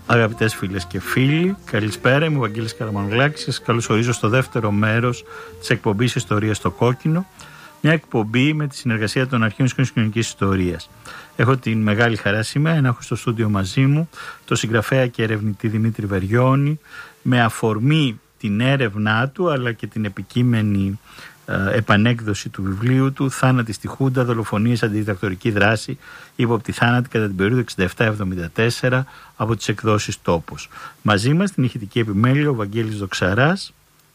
Αγαπητές φίλες και φίλοι, καλησπέρα. Είμαι ο Βαγγέλης Καραμανγλάκης. Σας καλωσορίζω στο δεύτερο μέρος της εκπομπής Ιστορία στο Κόκκινο. Μια εκπομπή με τη συνεργασία των Αρχείων της Κοινωνικής Ιστορίας. Έχω την μεγάλη χαρά σήμερα να έχω στο στούντιο μαζί μου το συγγραφέα και ερευνητή Δημήτρη Βεριώνη, με αφορμή την έρευνά του αλλά και την επικείμενη επανέκδοση του βιβλίου του «Θάνατοι στη Χούντα, δολοφονίες, αντιδιδακτορική δράση, ύποπτη θάνατη κατά την περίοδο 67-74» από τις εκδόσεις Τόπος. Μαζί μας στην ηχητική επιμέλεια ο Βαγγέλης Δοξαράς,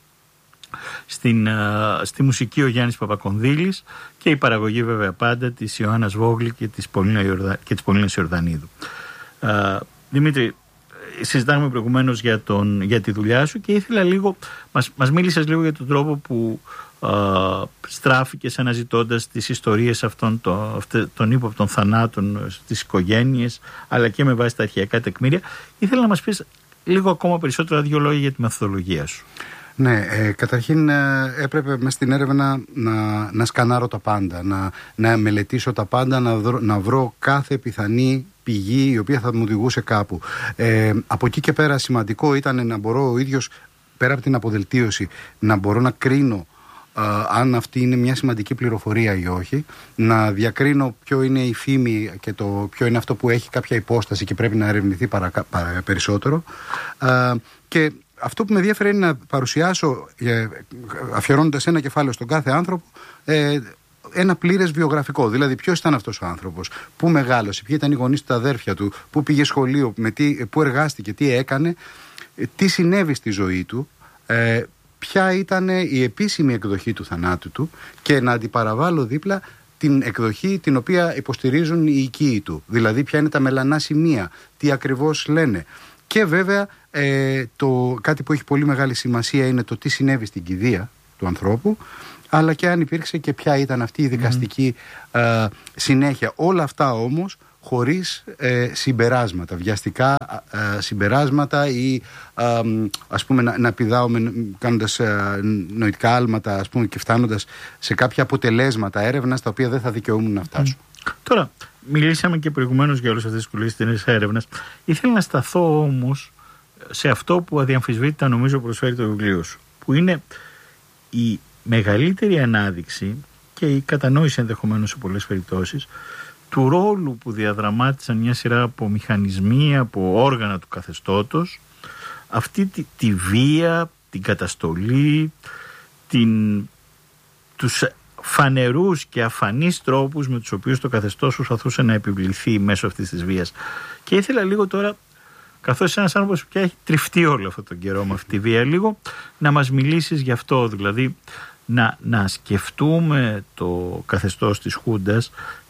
στη μουσική ο Γιάννης Παπακονδύλης και η παραγωγή βέβαια πάντα της Ιωάννας Βόγλη και της Πολίνας Ιορδανίδου. Δημήτρη, συζητάμε προηγουμένως για τη δουλειά σου και ήθελα λίγο, μας μίλησες λίγο για τον τρόπο που στράφηκες αναζητώντας τις ιστορίες αυτών των ύποπτων θανάτων στις οικογένειες, αλλά και με βάση τα αρχαιακά τεκμήρια. Ήθελα να μας πεις λίγο ακόμα περισσότερα δύο λόγια για τη μεθοδολογία σου. Ναι, καταρχήν έπρεπε μες στην έρευνα να σκανάρω τα πάντα, να μελετήσω τα πάντα, να βρω κάθε πιθανή πηγή η οποία θα μου οδηγούσε κάπου. Από εκεί και πέρα σημαντικό ήταν να μπορώ ο ίδιος, πέρα από την αποδελτίωση, να μπορώ να κρίνω αν αυτή είναι μια σημαντική πληροφορία ή όχι, να διακρίνω ποιο είναι η φήμη και ποιο είναι αυτό που έχει κάποια υπόσταση και πρέπει να ερευνηθεί περισσότερο. Και αυτό που με ενδιαφέρει είναι να παρουσιάσω, αφιερώνοντας ένα κεφάλαιο στον κάθε άνθρωπο, ένα πλήρες βιογραφικό. Δηλαδή, ποιος ήταν αυτός ο άνθρωπος, πού μεγάλωσε, ποιοι ήταν οι γονείς του, τα αδέρφια του, πού πήγε σχολείο, πού εργάστηκε, τι έκανε, τι συνέβη στη ζωή του, ποια ήταν η επίσημη εκδοχή του θανάτου του και να αντιπαραβάλλω δίπλα την εκδοχή την οποία υποστηρίζουν οι οικοί του. Δηλαδή, ποια είναι τα μελανά σημεία, τι ακριβώς λένε. Και βέβαια, κάτι που έχει πολύ μεγάλη σημασία είναι το τι συνέβη στην κηδεία του ανθρώπου, αλλά και αν υπήρξε και ποια ήταν αυτή η δικαστική συνέχεια. Όλα αυτά όμως χωρίς συμπεράσματα, βιαστικά συμπεράσματα ή ας πούμε να πηδάουμε κάνοντας νοητικά άλματα, ας πούμε, και φτάνοντας σε κάποια αποτελέσματα έρευνας τα οποία δεν θα δικαιούμουν να φτάσουν. Τώρα, μιλήσαμε και προηγουμένως για όλες αυτές τις κουλήσεις έρευνας. Ήθελα να σταθώ όμως σε αυτό που αδιαμφισβήτητα νομίζω προσφέρει το βιβλίο σου, που είναι η μεγαλύτερη ανάδειξη και η κατανόηση ενδεχομένως σε πολλές περιπτώσεις του ρόλου που διαδραμάτισαν μια σειρά από μηχανισμοί, από όργανα του καθεστώτος, αυτή τη βία, την καταστολή, τους φανερούς και αφανείς τρόπους με τους οποίους το καθεστώς προσπαθούσε να επιβληθεί μέσω αυτής της βίας. Και ήθελα λίγο τώρα, καθώς είσαι ένας άνθρωπος που πια έχει τριφτεί όλο αυτόν τον καιρό με αυτή τη βία, λίγο να μας μιλήσεις γι' αυτό, δηλαδή να σκεφτούμε το καθεστώς της Χούντας,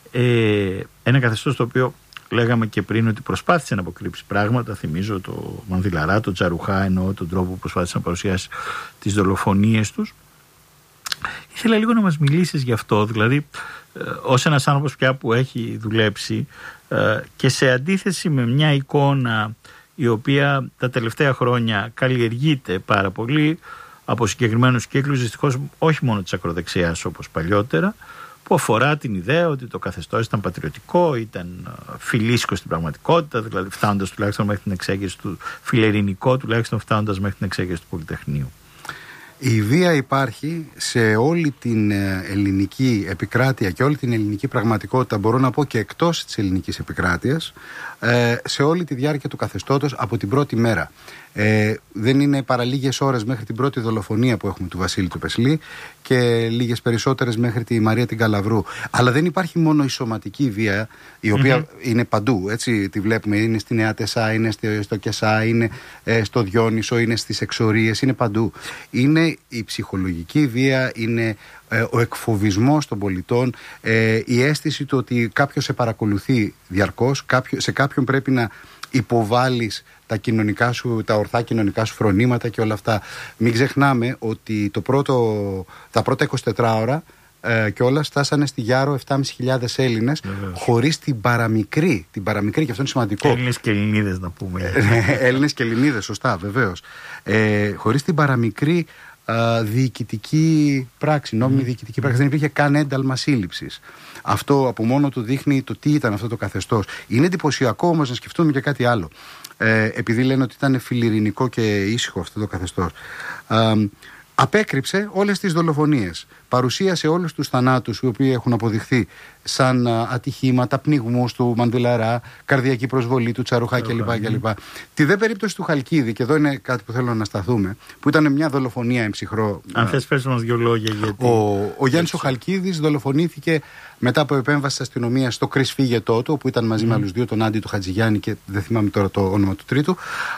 ένα καθεστώς το οποίο λέγαμε και πριν ότι προσπάθησε να αποκρύψει πράγματα. Θυμίζω το Μανδυλαρά, το Τζαρουχά, εννοώ τον τρόπο που προσπάθησε να παρουσιάσει τις δολοφονίες τους. Ήθελα λίγο να μας μιλήσεις γι' αυτό, δηλαδή ως ένας άνθρωπος πια που έχει δουλέψει και σε αντίθεση με μια εικόνα η οποία τα τελευταία χρόνια καλλιεργείται πάρα πολύ από συγκεκριμένους κύκλους, δυστυχώς όχι μόνο της ακροδεξιάς όπως παλιότερα, που αφορά την ιδέα ότι το καθεστώς ήταν πατριωτικό, ήταν φιλίσκο στην πραγματικότητα, δηλαδή φτάνοντας τουλάχιστον μέχρι την εξέγερση του, φιλελληνικό τουλάχιστον φτάνοντας μέχρι την εξέγερση του Πολυτεχνείου. Η βία υπάρχει σε όλη την ελληνική επικράτεια και όλη την ελληνική πραγματικότητα, μπορώ να πω και εκτός της ελληνικής επικράτειας, σε όλη τη διάρκεια του καθεστώτος από την πρώτη μέρα. Δεν είναι παρά λίγες ώρες μέχρι την πρώτη δολοφονία που έχουμε του Βασίλη του Πεσλή και λίγες περισσότερες μέχρι τη Μαρία την Καλαβρού. Αλλά δεν υπάρχει μόνο η σωματική βία, η οποία είναι παντού, έτσι τη βλέπουμε, είναι στη Νέα Τεσσά, είναι στο Κεσά, είναι στο Διόνυσο, είναι στις εξορίες, είναι παντού. Είναι η ψυχολογική βία, είναι ο εκφοβισμός των πολιτών, η αίσθηση του ότι κάποιος σε παρακολουθεί διαρκώς, σε κάποιον πρέπει να υποβάλεις τα ορθά κοινωνικά σου φρονήματα και όλα αυτά. Μην ξεχνάμε ότι τα πρώτα 24 ώρα κιόλας φτάσανε στη Γιάρο 7.500 Έλληνες, χωρίς την παραμικρή, και αυτό είναι σημαντικό. Έλληνες και Ελληνίδες να πούμε. Έλληνες και Ελληνίδες, σωστά, βεβαίως. Χωρίς την παραμικρή διοικητική πράξη, νόμιμη διοικητική πράξη, δεν υπήρχε καν ένταλμα σύλληψης. Αυτό από μόνο του δείχνει το τι ήταν αυτό το καθεστώς. Είναι εντυπωσιακό όμως να σκεφτούμε και κάτι άλλο. επειδή λένε ότι ήταν φιλιρινικό και ήσυχο αυτό το καθεστώς, απέκρυψε όλες τις δολοφονίες. Παρουσίασε όλους τους θανάτους οι οποίοι έχουν αποδειχθεί σαν ατυχήματα, πνιγμούς του Μαντιλαρά, καρδιακή προσβολή του Τσαρουχά κλπ. Τη δε περίπτωση του Χαλκίδη, και εδώ είναι κάτι που θέλω να σταθούμε, που ήταν μια δολοφονία εμψυχρό. Αν θες πες μας δύο λόγια. Γιατί... Ο Γιάννης ο Χαλκίδης δολοφονήθηκε μετά από επέμβαση της αστυνομίας στο Κρυσφύγετό του, όπου ήταν μαζί με άλλους δύο, τον Άντι του Χατζηγιάννη και δεν θυμάμαι τώρα το όνομα του τρίτου.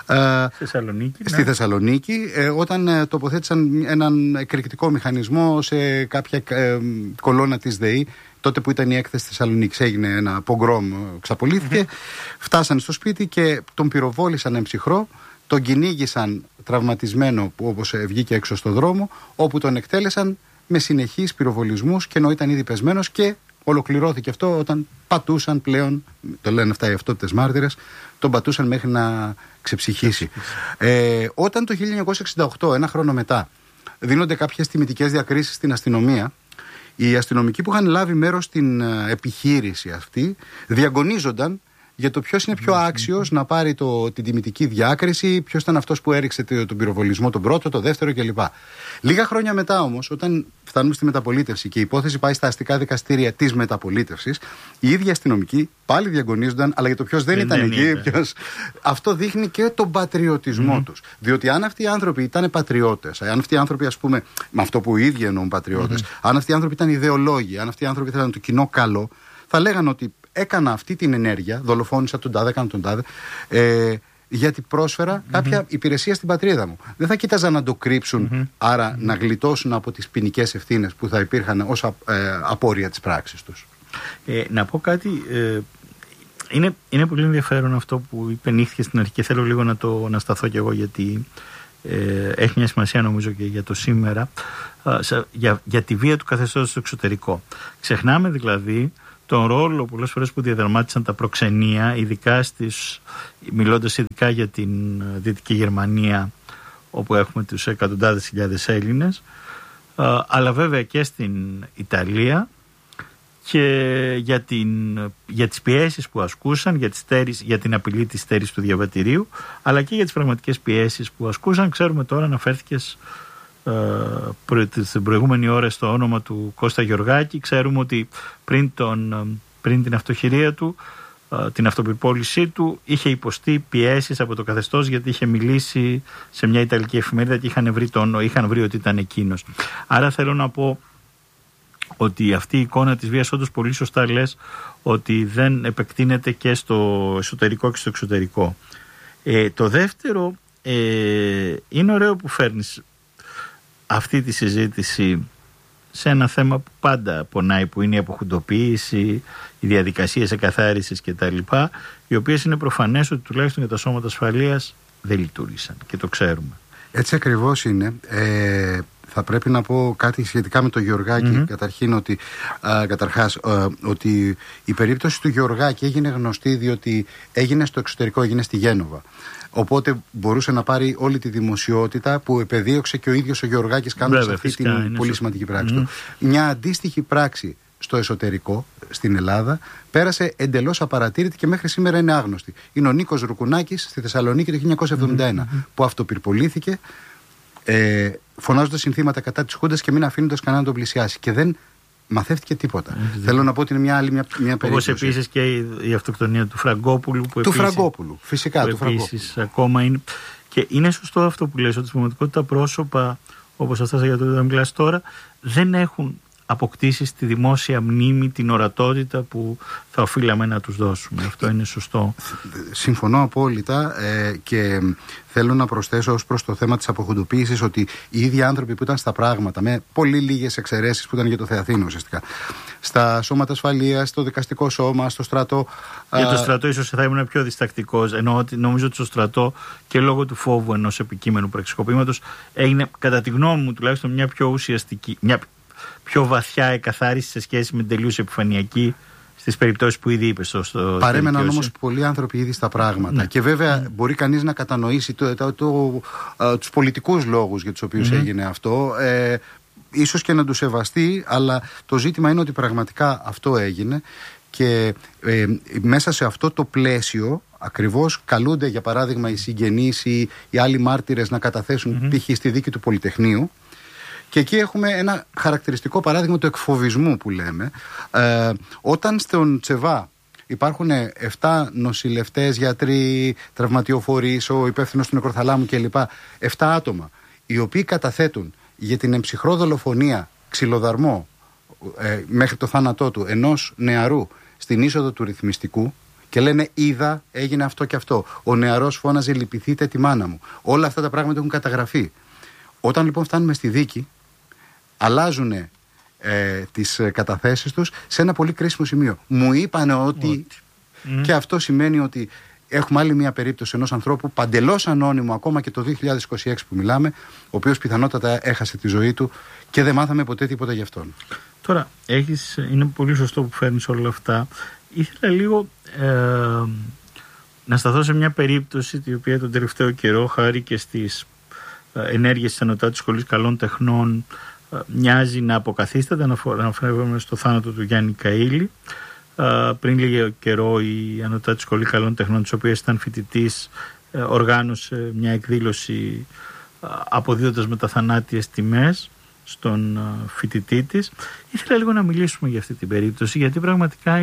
Στη Θεσσαλονίκη, όταν τοποθέτησαν έναν εκρηκτικό μηχανισμό σε κάποια κολόνα της ΔΕΗ, τότε που ήταν η έκθεση της Θεσσαλονίκης. Έγινε ένα πογκρόμ, ξαπολύθηκε, φτάσανε στο σπίτι και τον πυροβόλησαν εμψυχρό, τον κυνήγησαν τραυματισμένο, όπως βγήκε έξω στο δρόμο, όπου τον εκτέλεσαν με συνεχείς πυροβολισμούς, και ενώ ήταν ήδη πεσμένος, και ολοκληρώθηκε αυτό όταν πατούσαν πλέον, το λένε αυτά οι αυτόπτες μάρτυρες, τον πατούσαν μέχρι να ξεψυχήσει. Όταν το 1968, ένα χρόνο μετά, δίνονται κάποιες τιμητικές διακρίσεις στην αστυνομία, οι αστυνομικοί που είχαν λάβει μέρος στην επιχείρηση αυτή διαγωνίζονταν για το ποιος είναι πιο άξιος να πάρει την τιμητική διάκριση, ποιος ήταν αυτός που έριξε τον πυροβολισμό τον πρώτο, το δεύτερο κλπ. Λίγα χρόνια μετά όμως, όταν φτάνουμε στη μεταπολίτευση και η υπόθεση πάει στα αστικά δικαστήρια της μεταπολίτευσης, οι ίδιοι αστυνομικοί πάλι διαγωνίζονταν, αλλά για το ποιος δεν ήταν εκεί. Αυτό δείχνει και τον πατριωτισμό τους. Διότι αν αυτοί οι άνθρωποι ήταν πατριώτες, αν αυτοί οι άνθρωποι, ας πούμε, με αυτό που οι ίδιοι εννοούν πατριώτες, αν αυτοί οι άνθρωποι ήταν ιδεολόγοι, αν αυτοί οι άνθρωποι θέλαν το κοινό καλό, θα λέγαν ότι έκανα αυτή την ενέργεια, δολοφόνησα τον τάδε, έκανα τον τάδε, γιατί πρόσφερα κάποια υπηρεσία στην πατρίδα μου. Δεν θα κοίταζαν να το κρύψουν, άρα να γλιτώσουν από τις ποινικές ευθύνες που θα υπήρχαν ως απόρρια της πράξης τους. Να πω κάτι. Είναι πολύ ενδιαφέρον αυτό που υπενήχθηκε στην αρχή και θέλω λίγο να σταθώ κι εγώ, γιατί έχει μια σημασία νομίζω και για το σήμερα, για τη βία του καθεστώτος στο εξωτερικό. Ξεχνάμε δηλαδή τον ρόλο πολλές φορές που διαδραμάτισαν τα προξενία, μιλώντας ειδικά για την Δυτική Γερμανία, όπου έχουμε τους εκατοντάδες χιλιάδες Έλληνες, αλλά βέβαια και στην Ιταλία, και για τις πιέσεις που ασκούσαν, για την απειλή της στέρησης του διαβατηρίου, αλλά και για τις πραγματικές πιέσεις που ασκούσαν. Ξέρουμε τώρα, αναφέρθηκες στην προηγούμενη ώρα στο όνομα του Κώστα Γεωργάκη, ξέρουμε ότι πριν την αυτοχειρία του, την αυτοπυρπόλησή του, είχε υποστεί πιέσεις από το καθεστώς, γιατί είχε μιλήσει σε μια Ιταλική εφημερίδα και είχαν βρει ότι ήταν εκείνος. Άρα θέλω να πω ότι αυτή η εικόνα της βίας, όντως πολύ σωστά λες, ότι δεν επεκτείνεται και στο εσωτερικό και στο εξωτερικό. Το δεύτερο, είναι ωραίο που φέρνεις αυτή τη συζήτηση σε ένα θέμα που πάντα πονάει, που είναι η αποχουντοποίηση, οι διαδικασίες εκαθάρισης κτλ., οι οποίες είναι προφανές ότι τουλάχιστον για τα σώματα ασφαλείας δεν λειτουργήσαν και το ξέρουμε. Έτσι ακριβώς είναι. Θα πρέπει να πω κάτι σχετικά με τον Γεωργάκη. Καταρχάς, ότι η περίπτωση του Γεωργάκη έγινε γνωστή διότι έγινε στο εξωτερικό, έγινε στη Γένοβα. Οπότε μπορούσε να πάρει όλη τη δημοσιότητα που επεδίωξε και ο ίδιος ο Γεωργάκης, κάνοντας αυτή την πολύ σημαντική πράξη του. Μια αντίστοιχη πράξη στο εσωτερικό, στην Ελλάδα, πέρασε εντελώς απαρατήρητη και μέχρι σήμερα είναι άγνωστη. Είναι ο Νίκος Ρουκουνάκης στη Θεσσαλονίκη το 1971, που αυτοπυρπολήθηκε, φωνάζοντας συνθήματα κατά της Χούντας και μην αφήνοντας κανέναν τον πλησιάσει. Και δεν μαθεύτηκε τίποτα. Θέλω να πω ότι είναι μια άλλη περίπτωση. Όπως επίσης και η αυτοκτονία του Φραγκόπουλου. Φυσικά. Που επίσης ακόμα είναι. Και είναι σωστό αυτό που λες, ότι στην πραγματικότητα πρόσωπα όπως αυτά για το οποίο μιλάς τώρα δεν έχουν αποκτήσει στη δημόσια μνήμη την ορατότητα που θα οφείλαμε να τους δώσουμε. Αυτό είναι σωστό. Συμφωνώ απόλυτα, και θέλω να προσθέσω ως προς το θέμα της αποχουντοποίησης ότι οι ίδιοι άνθρωποι που ήταν στα πράγματα, με πολύ λίγες εξαιρέσεις που ήταν για το Θεαθήνο ουσιαστικά, στα σώματα ασφαλείας, στο δικαστικό σώμα, στο στρατό. Για το στρατό ίσως θα ήμουν πιο διστακτικός, ενώ νομίζω ότι στο στρατό και λόγω του φόβου ενός επικείμενου πραξικοπήματος έγινε, κατά τη γνώμη μου τουλάχιστον, μια πιο ουσιαστική, πιο βαθιά εκαθάριση σε σχέση με την τελείως επιφανειακή στις περιπτώσεις που ήδη είπες. Παρέμεναν όμως πολλοί άνθρωποι ήδη στα πράγματα. Ναι. Και βέβαια μπορεί κανείς να κατανοήσει τους πολιτικούς λόγους για τους οποίους έγινε αυτό. Ίσως και να τους σεβαστεί, αλλά το ζήτημα είναι ότι πραγματικά αυτό έγινε. και μέσα σε αυτό το πλαίσιο ακριβώς καλούνται, για παράδειγμα, οι συγγενείς ή οι άλλοι μάρτυρες να καταθέσουν π.χ. στη δίκη του Πολυτεχνείου. Και εκεί έχουμε ένα χαρακτηριστικό παράδειγμα του εκφοβισμού που λέμε. Όταν στον Τσεβά υπάρχουν 7 νοσηλευτές, γιατροί, τραυματιοφορείς, ο υπεύθυνος του νεκροθαλάμου κλπ. 7 άτομα, οι οποίοι καταθέτουν για την εμψυχρό δολοφονία, ξυλοδαρμό μέχρι το θάνατό του ενός νεαρού στην είσοδο του ρυθμιστικού και λένε είδα, έγινε αυτό και αυτό. Ο νεαρός φώναζε λυπηθείτε τη μάνα μου. Όλα αυτά τα πράγματα έχουν καταγραφεί. Όταν λοιπόν φτάνουμε στη δίκη, αλλάζουν τις καταθέσεις τους σε ένα πολύ κρίσιμο σημείο. Μου είπαν ότι και αυτό σημαίνει ότι έχουμε άλλη μια περίπτωση ενός ανθρώπου παντελώς ανώνυμο ακόμα και το 2026 που μιλάμε, ο οποίος πιθανότατα έχασε τη ζωή του και δεν μάθαμε ποτέ τίποτα γι' αυτόν. Τώρα, είναι πολύ σωστό που φέρνεις όλα αυτά. Ήθελα λίγο να σταθώ σε μια περίπτωση την οποία τον τελευταίο καιρό, χάρη και στις ενέργειες της Ανωτάτης Σχολής Καλών Τεχνών, μοιάζει να αποκαθίσταται. Αναφέρομαι στο θάνατο του Γιάννη Καΐλη. Πριν λίγο καιρό η Ανωτάτη Σχολή Καλών Τεχνών, της οποίας ήταν φοιτητής, οργάνωσε μια εκδήλωση αποδίδοντας μεταθανάτιες τιμές στον φοιτητή της. Ήθελα λίγο να μιλήσουμε για αυτή την περίπτωση, γιατί πραγματικά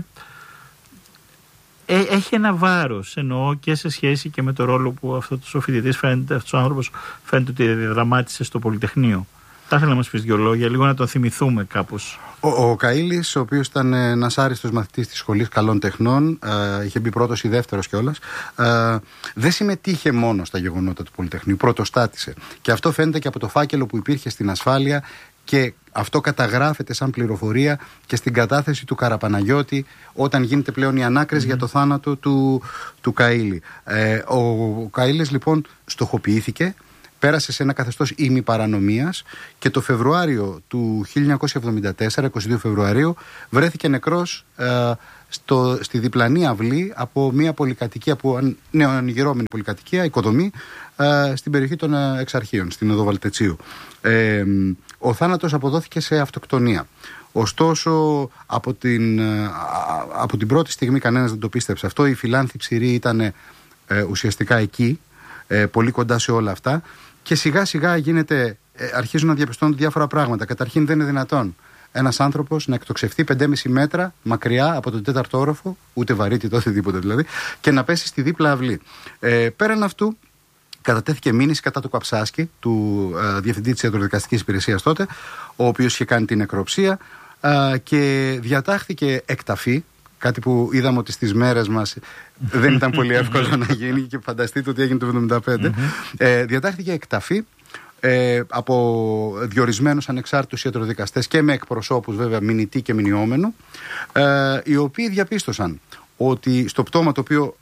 έχει ένα βάρος, εννοώ, και σε σχέση και με το ρόλο που αυτός ο φοιτητής αυτός ο άνθρωπος φαίνεται ότι διαδραμάτισε στο Πολυτεχνείο. Θα ήθελα να μας πεις 2 λόγια, λίγο να τον θυμηθούμε κάπως. Ο Καΐλης, ο οποίος ήταν ένας άριστος μαθητής της Σχολής Καλών Τεχνών, είχε μπει πρώτος ή δεύτερος κιόλας, δεν συμμετείχε μόνο στα γεγονότα του Πολυτεχνείου, πρωτοστάτησε. Και αυτό φαίνεται και από το φάκελο που υπήρχε στην ασφάλεια και αυτό καταγράφεται σαν πληροφορία και στην κατάθεση του Καραπαναγιώτη όταν γίνεται πλέον η ανάκριση για το θάνατο του Καΐλη. Ο Καΐλης λοιπόν στοχοποιήθηκε, πέρασε σε ένα καθεστώς ημιπαρανομίας και το Φεβρουάριο του 1974, 22 Φεβρουαρίου, βρέθηκε νεκρός στη διπλανή αυλή από μια πολυκατοικία, από νεοανοιγυρώμενη πολυκατοικία, οικοδομή, στην περιοχή των Εξαρχείων, στην οδό Βαλτετσίου. Ο θάνατος αποδόθηκε σε αυτοκτονία. Ωστόσο, από την πρώτη στιγμή κανένας δεν το πίστεψε αυτό. Οι φιλάνθοι ψηροί ήταν ουσιαστικά εκεί, πολύ κοντά σε όλα αυτά. Και σιγά σιγά αρχίζουν να διαπιστώνουν διάφορα πράγματα. Καταρχήν, δεν είναι δυνατόν ένας άνθρωπος να εκτοξευτεί 5,5 μέτρα μακριά από τον 4ο όροφο, ούτε βαρύτητα τότε οτιδήποτε δηλαδή, και να πέσει στη δίπλα αυλή. Πέραν αυτού, κατατέθηκε μήνυση κατά του Καψάσκη, του διευθυντή της ιατροδικαστικής υπηρεσίας τότε, ο οποίος είχε κάνει την νεκροψία, και διατάχθηκε εκταφή. Κάτι που είδαμε ότι στις μέρες μας δεν ήταν πολύ εύκολο να γίνει και φανταστείτε ότι έγινε το 1975. Διατάχθηκε εκταφή από διορισμένους ανεξάρτητους ιατροδικαστές και με εκπροσώπους βέβαια μηνυτή και μηνιόμενου, οι οποίοι διαπίστωσαν ότι στο πτώμα το οποίο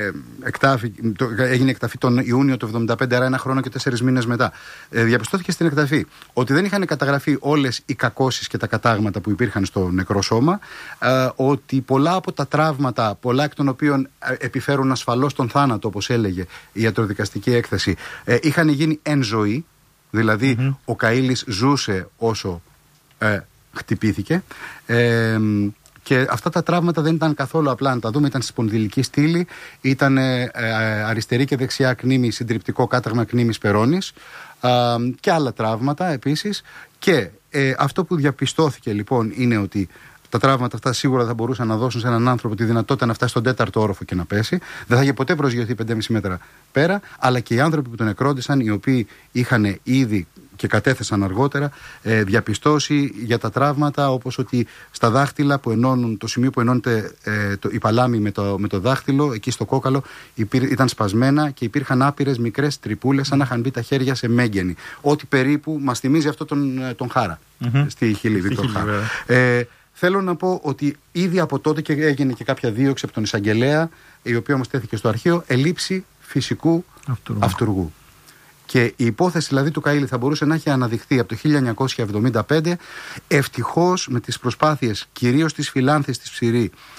έγινε εκταφή τον Ιούνιο του 1975, άρα 1 χρόνο και 4 μήνες μετά, διαπιστώθηκε στην εκταφή ότι δεν είχαν καταγραφεί όλες οι κακώσεις και τα κατάγματα που υπήρχαν στο νεκρό σώμα, ότι πολλά από τα τραύματα, πολλά εκ των οποίων επιφέρουν ασφαλώς τον θάνατο, όπως έλεγε η ιατροδικαστική έκθεση, είχαν γίνει εν ζωή, δηλαδή ο Καΐλης ζούσε όσο χτυπήθηκε. Και αυτά τα τραύματα δεν ήταν καθόλου απλά να τα δούμε, ήταν στη σπονδυλική στήλη, ήταν αριστερή και δεξιά κνήμη, συντριπτικό κάταγμα κνήμης περώνης, και άλλα τραύματα επίσης. Και αυτό που διαπιστώθηκε λοιπόν είναι ότι τα τραύματα αυτά σίγουρα θα μπορούσαν να δώσουν σε έναν άνθρωπο τη δυνατότητα να φτάσει στον 4ο όροφο και να πέσει. Δεν θα είχε ποτέ προσγειωθεί 5,5 μέτρα πέρα, αλλά και οι άνθρωποι που τον νεκρόντισαν, οι οποίοι είχαν ήδη και κατέθεσαν αργότερα διαπιστώσει για τα τραύματα, όπως ότι στα δάχτυλα που ενώνουν, το σημείο που ενώνεται η παλάμη με το δάχτυλο, εκεί στο κόκαλο ήταν σπασμένα και υπήρχαν άπειρες μικρές τρυπούλες, σαν να είχαν μπει τα χέρια σε μέγενη. Ό,τι περίπου μας θυμίζει αυτό τον Χάρα στη Χιλή. Θέλω να πω ότι ήδη από τότε και έγινε και κάποια δίωξη από τον εισαγγελέα, η οποία όμως τέθηκε στο αρχείο, ελήψη φυσικού αυτουργού. Και η υπόθεση δηλαδή του Καΐλη θα μπορούσε να έχει αναδειχθεί από το 1975. Ευτυχώς με τις προσπάθειες κυρίως της φιλάνθης της Ψηρή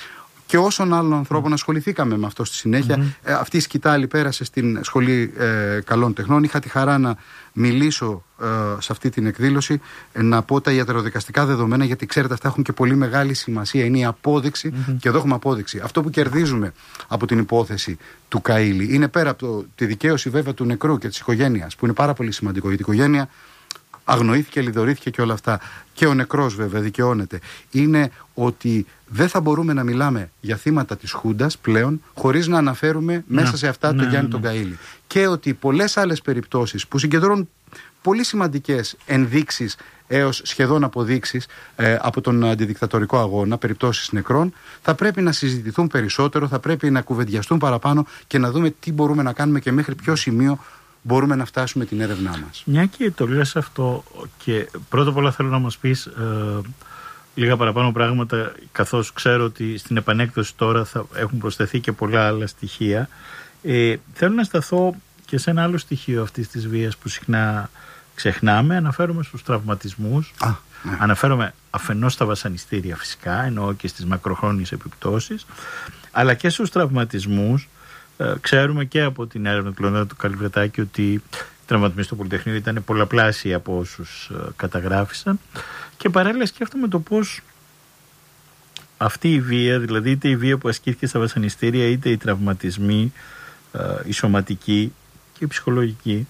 και όσων άλλων ανθρώπων ασχοληθήκαμε με αυτό στη συνέχεια. Αυτή η σκητάλη πέρασε στην Σχολή Καλών Τεχνών. Είχα τη χαρά να μιλήσω σε αυτή την εκδήλωση, να πω τα ιατροδικαστικά δεδομένα, γιατί ξέρετε αυτά έχουν και πολύ μεγάλη σημασία. Είναι η απόδειξη, και εδώ έχουμε απόδειξη. Αυτό που κερδίζουμε από την υπόθεση του Καΐλη είναι, πέρα από τη δικαίωση βέβαια του νεκρού και της οικογένειας, που είναι πάρα πολύ σημαντικό, γιατί η οικογένεια αγνοήθηκε, λιδωρήθηκε και όλα αυτά, και ο νεκρός βέβαια δικαιώνεται, είναι ότι δεν θα μπορούμε να μιλάμε για θύματα της Χούντας πλέον χωρίς να αναφέρουμε μέσα σε αυτά τον Γιάννη τον Καΐλη. Και ότι πολλές άλλες περιπτώσεις που συγκεντρώνουν πολύ σημαντικές ενδείξεις έως σχεδόν αποδείξεις από τον αντιδικτατορικό αγώνα, περιπτώσεις νεκρών, θα πρέπει να συζητηθούν περισσότερο, θα πρέπει να κουβεντιαστούν παραπάνω και να δούμε τι μπορούμε να κάνουμε και μέχρι ποιο σημείο μπορούμε να φτάσουμε την έρευνά μας. Μια και το λες αυτό, και πρώτα απ' όλα θέλω να μας πεις λίγα παραπάνω πράγματα, καθώς ξέρω ότι στην επανέκδοση τώρα θα έχουν προσθεθεί και πολλά άλλα στοιχεία. Θέλω να σταθώ και σε ένα άλλο στοιχείο αυτής της βίας που συχνά ξεχνάμε. Αναφέρομαι στους τραυματισμούς. Ναι. Αναφέρομαι αφενός στα βασανιστήρια φυσικά, εννοώ και στις μακροχρόνιες επιπτώσεις, αλλά και στους τραυματισμούς. Ξέρουμε και από την έρευνα του Λεωνίδα του Καλυβρετάκη ότι οι τραυματισμοί στο Πολυτεχνείο ήταν πολλαπλάσιοι από όσους καταγράφησαν, και παράλληλα σκέφτομαι το πώς αυτή η βία, δηλαδή είτε η βία που ασκήθηκε στα βασανιστήρια είτε οι τραυματισμοί, οι σωματικοί και οι ψυχολογικοί,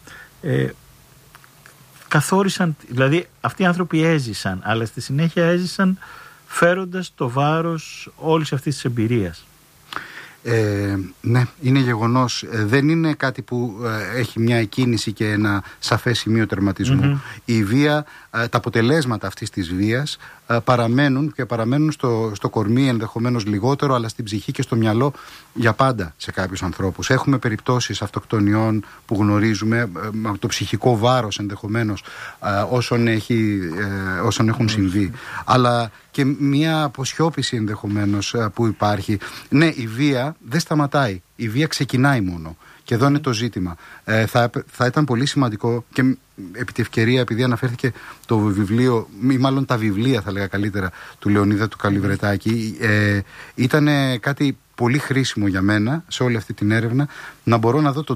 καθόρισαν, δηλαδή αυτοί οι άνθρωποι έζησαν, αλλά στη συνέχεια έζησαν φέροντας το βάρος όλης αυτής της εμπειρίας. Ναι, είναι γεγονός. Δεν είναι κάτι που έχει μια εκκίνηση και ένα σαφές σημείο τερματισμού. Η βία, τα αποτελέσματα αυτής της βίας παραμένουν και παραμένουν στο κορμί, ενδεχομένως λιγότερο, αλλά στην ψυχή και στο μυαλό για πάντα σε κάποιους ανθρώπους. Έχουμε περιπτώσεις αυτοκτονιών που γνωρίζουμε, με το ψυχικό βάρος ενδεχομένως όσων έχουν συμβεί, αλλά και μια αποσιώπηση ενδεχομένως που υπάρχει. Ναι, η βία δεν σταματάει, η βία ξεκινάει μόνο. Και εδώ είναι το ζήτημα. Θα ήταν πολύ σημαντικό, και επί τη ευκαιρία, επειδή αναφέρθηκε το βιβλίο, ή μάλλον τα βιβλία θα λέγα καλύτερα, του Λεωνίδα του Καλυβρετάκη, ήταν κάτι πολύ χρήσιμο για μένα σε όλη αυτή την έρευνα, να μπορώ να δω